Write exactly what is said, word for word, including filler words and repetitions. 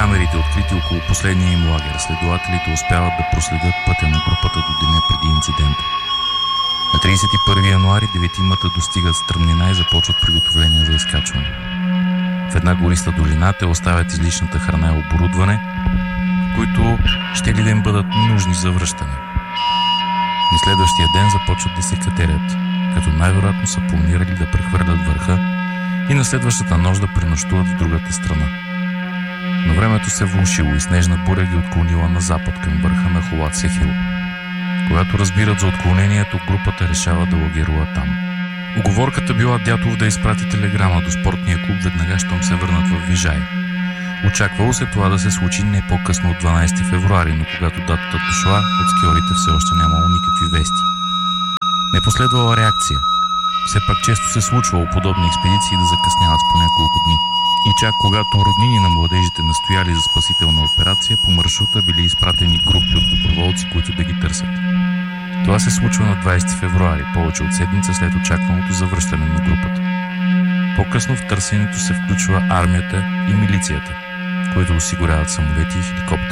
камерите, открити около последния им лагер, следователите успяват да проследят пътя на групата до деня преди инцидента. На тридесет и първи януари деветимата достигат стръмнина и започват приготовления за изкачване. В една гориста долина те оставят излишната храна и оборудване, които ще ли да им бъдат нужни за връщане. На следващия ден започват да се катерят, като най-вероятно са планирали да прехвърлят върха и на следващата нощ да пренощуват в другата страна. Но времето се влошило и снежна буря ги отклонила на запад към върха на Холатсе Хил. Когато разбират за отклонението, групата решава да лагерува там. Уговорката била Дятов да изпрати телеграма до спортния клуб веднага, щом се върнат в Вижай. Очаквало се това да се случи не по-късно от дванадесети февруари, но когато датата дошла, от скиорите все още нямало никакви вести. Не последвала реакция. Все пак често се случвало подобни експедиции да закъсняват с по няколко дни. И чак когато роднини на младежите настояли за спасителна операция, по маршрута били изпратени групи от доброволци, които да ги търсят. Това се случва на двадесети февруари, повече от седмица след очакваното завръщане на групата. По-късно в търсенето се включва армията и милицията, които осигуряват самолети и хеликоптери.